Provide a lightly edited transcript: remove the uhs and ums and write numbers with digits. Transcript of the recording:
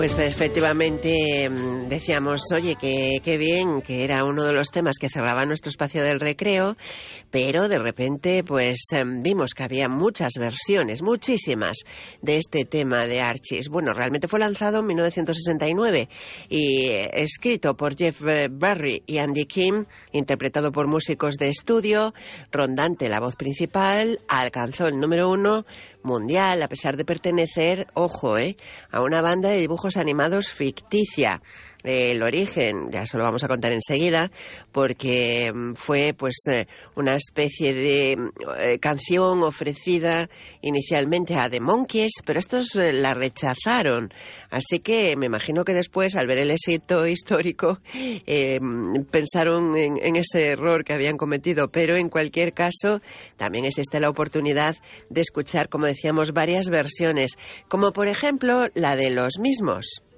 Pues efectivamente decíamos, oye, que qué bien, que era uno de los temas que cerraba nuestro espacio del recreo, pero de repente pues vimos que había muchas versiones, muchísimas, de este tema de Archies. Bueno, realmente fue lanzado en 1969 y escrito por Jeff Barry y Andy Kim, interpretado por músicos de estudio. Ron Dante, la voz principal, alcanzó el número 1 mundial a pesar de pertenecer, ojo, a una banda de dibujos animados ficticia. El origen, ya se lo vamos a contar enseguida, porque fue pues una especie de canción ofrecida inicialmente a The Monkees, pero estos la rechazaron. Así que me imagino que después, al ver el éxito histórico, pensaron en ese error que habían cometido. Pero en cualquier caso, también existe la oportunidad de escuchar, como decíamos, varias versiones, como por ejemplo la de los mismos.